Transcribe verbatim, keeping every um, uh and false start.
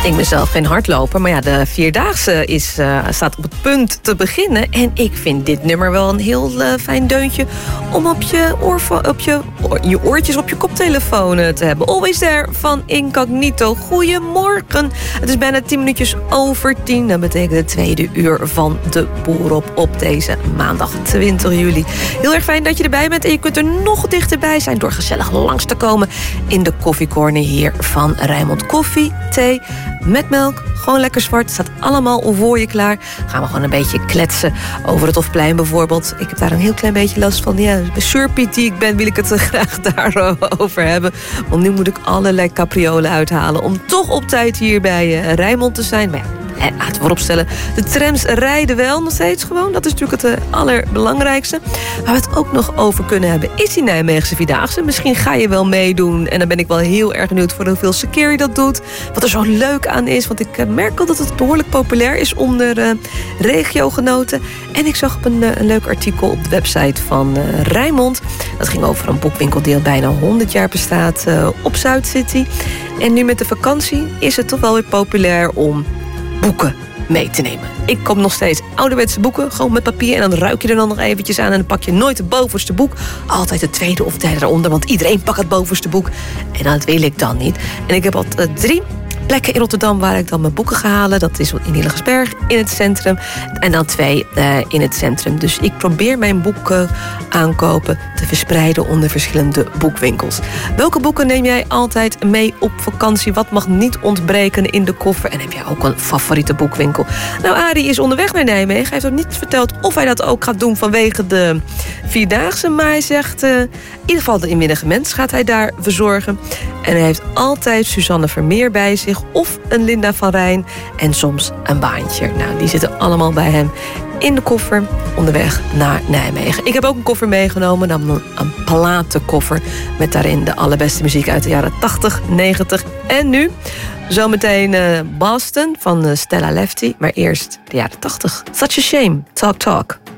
Ik ben zelf geen hardloper, maar ja, de Vierdaagse is, uh, staat op het punt te beginnen. En ik vind dit nummer wel een heel uh, fijn deuntje om op je, oorvo- op je, oor- je oortjes op je koptelefoon uh, te hebben. Always There van Incognito. Goedemorgen. Het is bijna tien minuutjes over tien. Dat betekent het tweede uur van de Boerop op deze maandag twintig juli. Heel erg fijn dat je erbij bent en je kunt er nog dichterbij zijn door gezellig langs te komen in de koffiecorner hier van Rijnmond. Koffie, thee, met melk, gewoon lekker zwart. Het staat allemaal voor je klaar. Gaan we gewoon een beetje kletsen over het Hofplein bijvoorbeeld. Ik heb daar een heel klein beetje last van. Ja, de surpiet die ik ben, wil ik het graag daarover hebben. Want nu moet ik allerlei capriolen uithalen om toch op tijd hier bij uh, Rijnmond te zijn. Maar ja, en laten we vooropstellen, de trams rijden wel nog steeds gewoon. Dat is natuurlijk het uh, allerbelangrijkste. Waar we het ook nog over kunnen hebben, is die Nijmeegse Vierdaagse. Misschien ga je wel meedoen. En dan ben ik wel heel erg benieuwd voor hoeveel Sekeer dat doet. Wat er zo leuk aan is. Want ik uh, merk al dat het behoorlijk populair is onder uh, regiogenoten. En ik zag op een, uh, een leuk artikel op de website van uh, Rijnmond. Dat ging over een boekwinkel die al bijna honderd jaar bestaat uh, op Zuidcity. En nu met de vakantie is het toch wel weer populair om boeken mee te nemen. Ik koop nog steeds ouderwetse boeken, gewoon met papier. En dan ruik je er dan nog eventjes aan en dan pak je nooit het bovenste boek. Altijd het tweede of derde eronder, want iedereen pakt het bovenste boek. En dat wil ik dan niet. En ik heb al uh, drie plekken in Rotterdam waar ik dan mijn boeken ga halen. Dat is in Hillegersberg, in het centrum. En dan twee uh, in het centrum. Dus ik probeer mijn boeken aankopen te verspreiden onder verschillende boekwinkels. Welke boeken neem jij altijd mee op vakantie? Wat mag niet ontbreken in de koffer? En heb jij ook een favoriete boekwinkel? Nou, Arie is onderweg naar Nijmegen. Hij heeft ook niet verteld of hij dat ook gaat doen vanwege de Vierdaagse. Maar hij zegt, uh, in ieder geval de inmiddage mens gaat hij daar verzorgen. En hij heeft altijd Suzanne Vermeer bij zich of een Linda van Rijn en soms een baantje. Nou, die zitten allemaal bij hem in de koffer onderweg naar Nijmegen. Ik heb ook een koffer meegenomen, dan een, een platenkoffer met daarin de allerbeste muziek uit de jaren tachtig, negentig en nu. Zometeen uh, Boston van uh, Stella Lefty, maar eerst de jaren tachtig. Such a shame. Talk Talk.